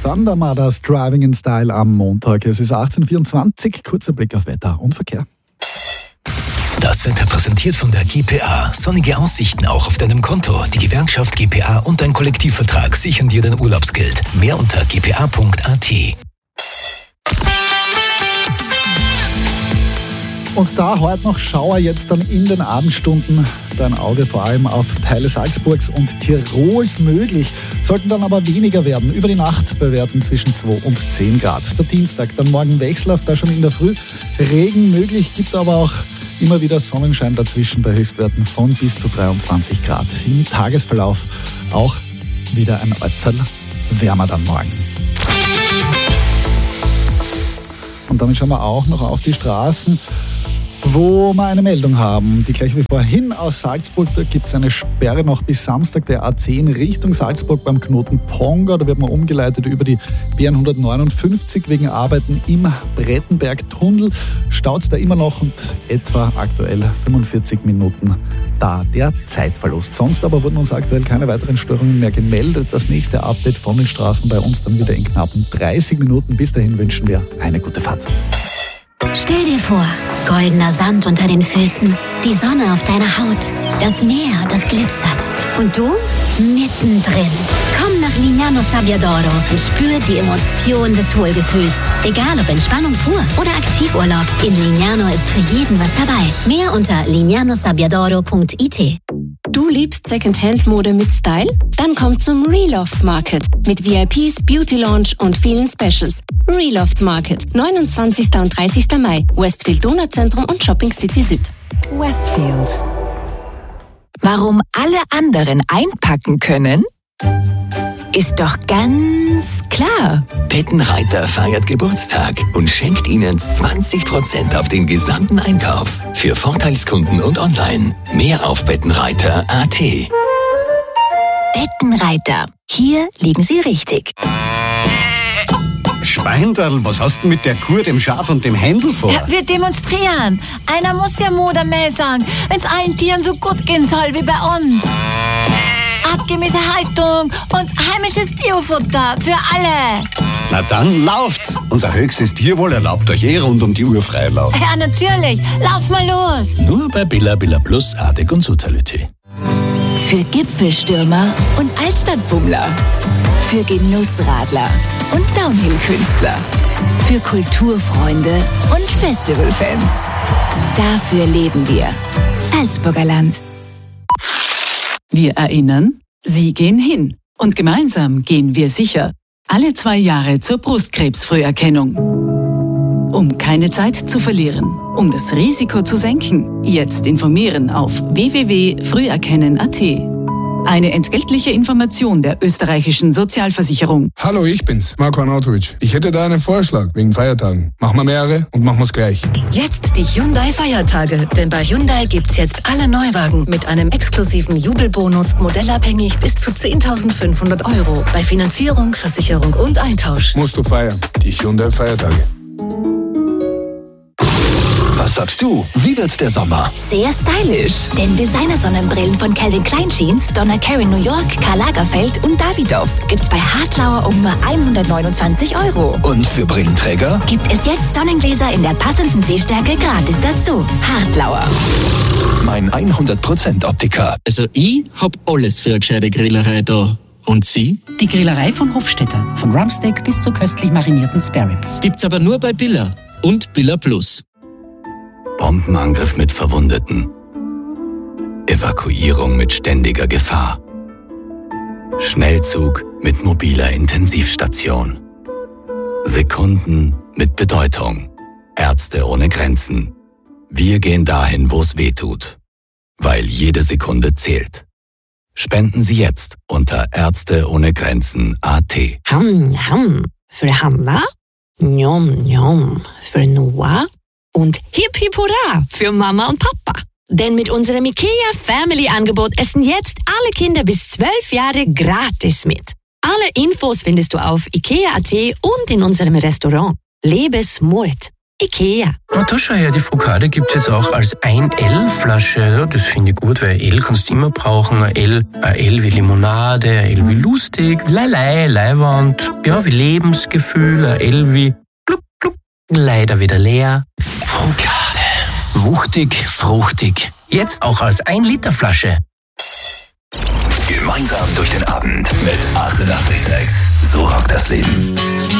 Thunder Mothers Driving in Style am Montag. Es ist 18:24, kurzer Blick auf Wetter und Verkehr. Das Wetter präsentiert von der GPA. Sonnige Aussichten auch auf deinem Konto. Die Gewerkschaft GPA und dein Kollektivvertrag sichern dir dein Urlaubsgeld. Mehr unter gpa.at. Und da heute noch Schauer, jetzt dann in den Abendstunden. Dein Auge vor allem auf Teile Salzburgs und Tirols möglich. Sollten dann aber weniger werden. Über die Nacht bei Werten zwischen 2 und 10 Grad. Der Dienstag, dann morgen wechselhaft, da schon in der Früh. Regen möglich, gibt aber auch immer wieder Sonnenschein dazwischen bei Höchstwerten von bis zu 23 Grad. Im Tagesverlauf auch wieder ein Ortsteil wärmer dann morgen. Und damit schauen wir auch noch auf die Straßen, wo wir eine Meldung haben. Die gleich wie vorhin aus Salzburg, da gibt es eine Sperre noch bis Samstag der A10 Richtung Salzburg beim Knoten Ponga. Da wird man umgeleitet über die B159 wegen Arbeiten im Brettenberg-Tunnel. Staut da immer noch und etwa aktuell 45 Minuten da der Zeitverlust. Sonst aber wurden uns aktuell keine weiteren Störungen mehr gemeldet. Das nächste Update von den Straßen bei uns dann wieder in knappen 30 Minuten. Bis dahin wünschen wir eine gute Fahrt. Stell dir vor, goldener Sand unter den Füßen, die Sonne auf deiner Haut, das Meer, das glitzert. Und du? Mittendrin. Komm nach Lignano Sabbiadoro und spür die Emotion des Wohlgefühls. Egal ob Entspannung pur oder Aktivurlaub, in Lignano ist für jeden was dabei. Mehr unter lignanosabbiadoro.it. Du liebst Secondhand-Mode mit Style? Dann komm zum Reloft Market mit VIPs, Beauty Lounge und vielen Specials. Reloft Market, 29. und 30. Mai, Westfield Donauzentrum und Shopping City Süd. Westfield. Warum alle anderen einpacken können? Ist doch ganz klar. Bettenreiter feiert Geburtstag und schenkt Ihnen 20% auf den gesamten Einkauf. Für Vorteilskunden und online. Mehr auf bettenreiter.at. Bettenreiter. Hier liegen Sie richtig. Schweinderl, was hast du mit der Kuh, dem Schaf und dem Händel vor? Ja, wir demonstrieren. Einer muss ja Mut mehr sagen, wenn es allen Tieren so gut gehen soll wie bei uns. Artgemäße Haltung und heimisches Biofutter für alle. Na dann lauft's. Unser höchstes Tierwohl erlaubt euch rund um die Uhr Freilauf. Ja, natürlich. Lauf mal los. Nur bei Billa Plus, Adek und Sutality. Für Gipfelstürmer und Altstadtbummler. Für Genussradler und Downhill-Künstler. Für Kulturfreunde und Festivalfans. Dafür leben wir. Salzburger Land. Wir erinnern, Sie gehen hin. Und gemeinsam gehen wir sicher. Alle 2 Jahre zur Brustkrebsfrüherkennung. Um keine Zeit zu verlieren, um das Risiko zu senken, jetzt informieren auf www.früherkennen.at. Eine entgeltliche Information der österreichischen Sozialversicherung. Hallo, ich bin's, Marko Arnautovic. Ich hätte da einen Vorschlag wegen Feiertagen. Machen wir mehrere und machen wir's gleich. Jetzt die Hyundai-Feiertage. Denn bei Hyundai gibt's jetzt alle Neuwagen mit einem exklusiven Jubelbonus, modellabhängig bis zu 10.500 €. Bei Finanzierung, Versicherung und Eintausch. Musst du feiern. Die Hyundai-Feiertage. Was sagst du? Wie wird der Sommer? Sehr stylisch. Denn Designer-Sonnenbrillen von Calvin Klein Jeans, Donna Karan New York, Karl Lagerfeld und Davidoff gibt's bei Hartlauer um nur 129 €. Und für Brillenträger? Gibt es jetzt Sonnengläser in der passenden Sehstärke gratis dazu. Hartlauer. Mein 100% Optiker. Also ich hab alles für eine gescheite Grillerei da. Und Sie? Die Grillerei von Hofstetter. Von Rumpsteak bis zu köstlich marinierten Spareribs. Gibt's aber nur bei Billa und Billa Plus. Bombenangriff mit Verwundeten. Evakuierung mit ständiger Gefahr. Schnellzug mit mobiler Intensivstation. Sekunden mit Bedeutung. Ärzte ohne Grenzen. Wir gehen dahin, wo es weh tut. Weil jede Sekunde zählt. Spenden Sie jetzt unter ärzteohnegrenzen.at. Für Hanna, Njom Njom für Noah und Hip Hip Hurra für Mama und Papa. Denn mit unserem IKEA Family Angebot essen jetzt alle Kinder bis 12 Jahre gratis mit. Alle Infos findest du auf IKEA.at und in unserem Restaurant. Lebe smart. Ikea. Da schau her, die Frukade gibt's jetzt auch als 1L-Flasche. Ja, das finde ich gut, weil L kannst du immer brauchen. Ein L wie Limonade, ein L wie lustig, Leilei, Leiwand, ja, wie Lebensgefühl, ein L wie gluck, gluck, leider wieder leer. Frukade. Wuchtig, fruchtig. Jetzt auch als 1-Liter-Flasche. Gemeinsam durch den Abend mit 88,6. So rockt das Leben.